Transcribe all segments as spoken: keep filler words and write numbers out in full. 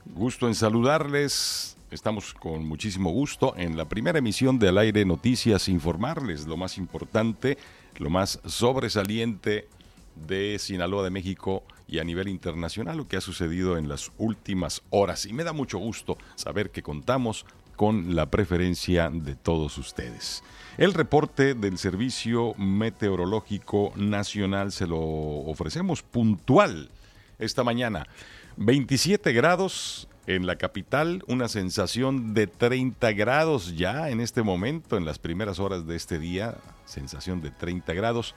Gusto en saludarles. Estamos con muchísimo gusto en la primera emisión de Al Aire Noticias, informarles lo más importante, lo más sobresaliente de Sinaloa de México y a nivel internacional, lo que ha sucedido en las últimas horas. Y me da mucho gusto saber que contamos con la preferencia de todos ustedes. El reporte del Servicio Meteorológico Nacional se lo ofrecemos puntual esta mañana. veintisiete grados en la capital, una sensación de treinta grados ya en este momento, en las primeras horas de este día, sensación de treinta grados.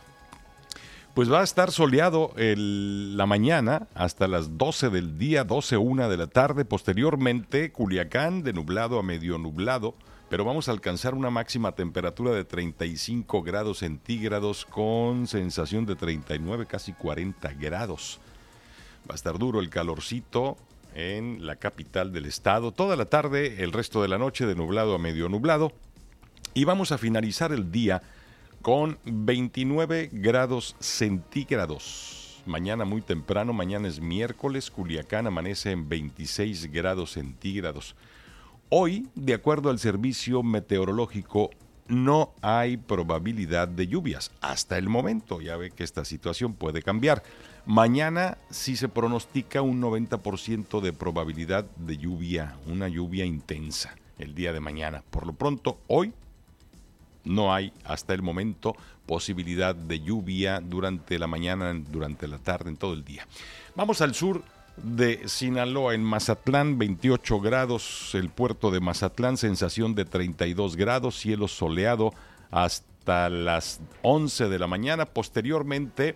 Pues va a estar soleado el, la mañana hasta las doce del día, doce, una de la tarde. Posteriormente, Culiacán de nublado a medio nublado, pero vamos a alcanzar una máxima temperatura de treinta y cinco grados centígrados con sensación de treinta y nueve, casi cuarenta grados. Va a estar duro el calorcito en la capital del estado. Toda la tarde, el resto de la noche de nublado a medio nublado. Y vamos a finalizar el día con veintinueve grados centígrados. Mañana muy temprano, mañana es miércoles, Culiacán amanece en veintiséis grados centígrados. Hoy, de acuerdo al Servicio Meteorológico, no hay probabilidad de lluvias hasta el momento. Ya ve que esta situación puede cambiar. Mañana sí se pronostica un noventa por ciento de probabilidad de lluvia, una lluvia intensa el día de mañana. Por lo pronto, hoy no hay hasta el momento posibilidad de lluvia durante la mañana, durante la tarde, en todo el día. Vamos al sur de Sinaloa, en Mazatlán, veintiocho grados, el puerto de Mazatlán, sensación de treinta y dos grados, cielo soleado hasta las once de la mañana. Posteriormente,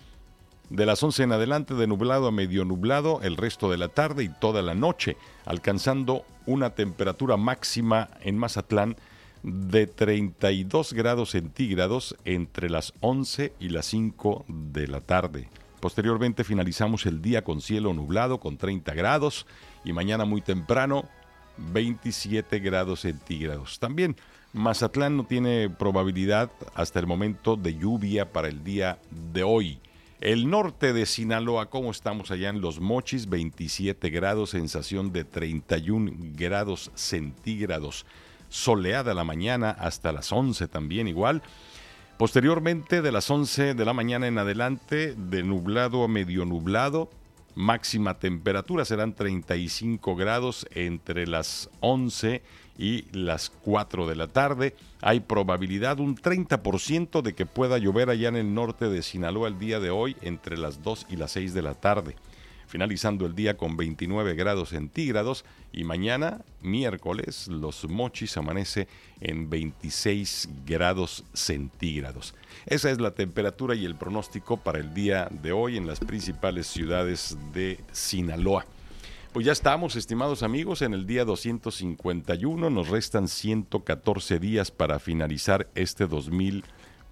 de las once en adelante, de nublado a medio nublado el resto de la tarde y toda la noche, alcanzando una temperatura máxima en Mazatlán de treinta y dos grados centígrados entre las once y las cinco de la tarde. Posteriormente finalizamos el día con cielo nublado con treinta grados y mañana muy temprano veintisiete grados centígrados. También Mazatlán no tiene probabilidad hasta el momento de lluvia para el día de hoy. El norte de Sinaloa, ¿cómo estamos allá en Los Mochis? veintisiete grados, sensación de treinta y un grados centígrados. Soleada la mañana hasta las once también igual. Posteriormente, de las once de la mañana en adelante, de nublado a medio nublado, máxima temperatura serán treinta y cinco grados entre las once y las cuatro de la tarde. Hay probabilidad un treinta por ciento de que pueda llover allá en el norte de Sinaloa el día de hoy entre las dos y las seis de la tarde. Finalizando el día con veintinueve grados centígrados y mañana, miércoles, Los Mochis amanece en veintiséis grados centígrados. Esa es la temperatura y el pronóstico para el día de hoy en las principales ciudades de Sinaloa. Pues ya estamos, estimados amigos, en el día doscientos cincuenta y uno. Nos restan ciento catorce días para finalizar este dos mil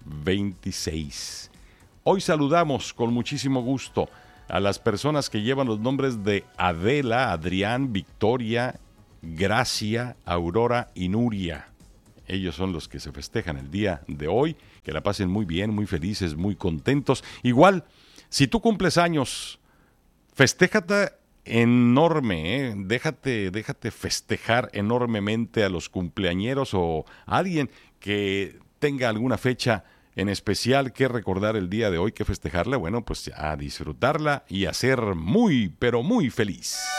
veintiséis. Hoy saludamos con muchísimo gusto a las personas que llevan los nombres de Adela, Adrián, Victoria, Gracia, Aurora y Nuria. Ellos son los que se festejan el día de hoy. Que la pasen muy bien, muy felices, muy contentos. Igual, si tú cumples años, festéjate enorme, ¿eh? déjate, déjate festejar enormemente a los cumpleañeros o a alguien que tenga alguna fecha en especial que recordar el día de hoy, que festejarla. Bueno, pues a disfrutarla y a ser muy, pero muy feliz.